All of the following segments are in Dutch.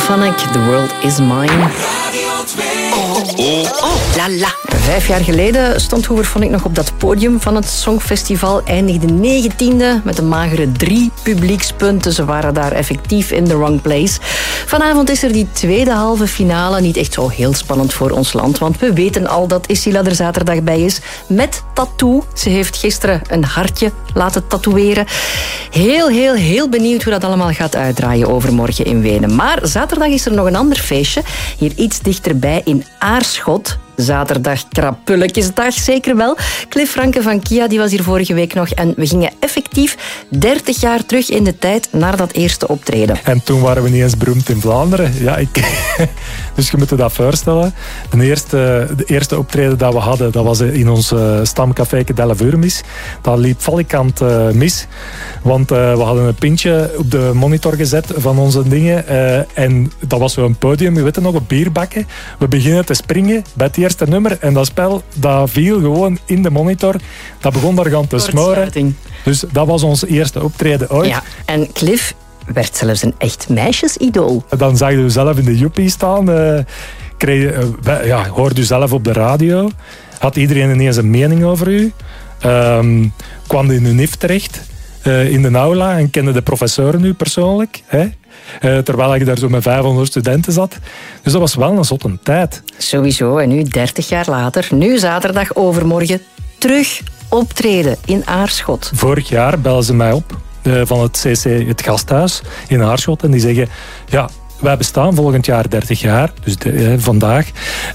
Stefanik, The World Is Mine. La la. 5 jaar geleden stond Hooverphonic nog op dat podium van het Songfestival. Eindigde 19e met een magere 3 publiekspunten. Ze waren daar effectief in the wrong place. Vanavond is er die tweede halve finale. Niet echt zo heel spannend voor ons land, want we weten al dat Isila er zaterdag bij is met tattoo. Ze heeft gisteren een hartje laten tatoeëren. Heel benieuwd hoe dat allemaal gaat uitdraaien overmorgen in Wenen. Maar zaterdag is er nog een ander feestje. Hier iets dichterbij in Aarschot. Zaterdag Krapulletjesdag, zeker wel. Cliff Franke van Kia die was hier vorige week nog en we gingen effectief 30 jaar terug in de tijd naar dat eerste optreden. En toen waren we niet eens beroemd in Vlaanderen. Ja, dus je moet je dat voorstellen. De eerste optreden dat we hadden, dat was in ons stamcafé Dellevuurmis. Dat liep valikant mis. Want we hadden een pintje op de monitor gezet van onze dingen. En dat was zo'n podium, je weet het nog, op bierbakken. We beginnen te springen bij het eerste nummer. En dat spel, dat viel gewoon in de monitor. Dat begon daar gaan te smoren. Dus dat was ons eerste optreden ooit. Ja, en Cliff werd zelfs een echt meisjesidool. Dan zag je zelf in de joepie staan. Hoorde u zelf op de radio. Had iedereen ineens een mening over u. Kwam in uw NIF terecht. In de aula. En kende de professor nu persoonlijk. Hè? Terwijl ik daar zo met 500 studenten zat. Dus dat was wel een zotte tijd. Sowieso. En nu, 30 jaar later, nu zaterdag overmorgen, terug optreden in Aarschot. Vorig jaar belden ze mij op van het CC, het gasthuis in Aarschot. En die zeggen, ja, wij bestaan volgend jaar 30 jaar. Dus vandaag.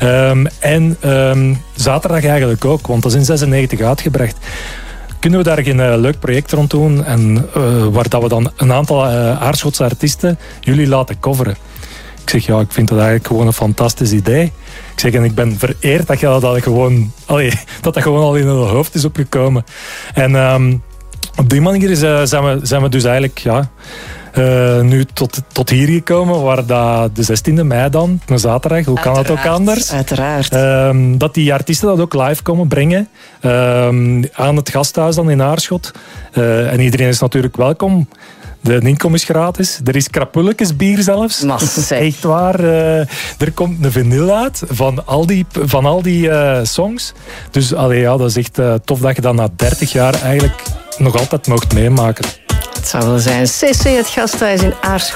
Zaterdag eigenlijk ook, want dat is in 96 uitgebracht. Kunnen we daar geen leuk project rond doen en waar dat we dan een aantal Aarschotse artiesten jullie laten coveren? Ik zeg, ja, ik vind dat eigenlijk gewoon een fantastisch idee. Ik zeg, en ik ben vereerd dat dat gewoon al in het hoofd is opgekomen. En op die manier zijn we dus eigenlijk, ja, nu tot hier gekomen, waar dat de 16e mei dan, een zaterdag, hoe kan dat ook anders? Uiteraard. Dat die artiesten dat ook live komen brengen aan het gasthuis dan in Aarschot. En iedereen is natuurlijk welkom. De inkom is gratis. Er is krapulletjesbier zelfs. Echt waar. Er komt een vinyl uit van al die songs. Dus dat is echt tof dat je dat na 30 jaar eigenlijk nog altijd mocht meemaken. Het zou wel zijn. CC, het gasthuis in Aarschot.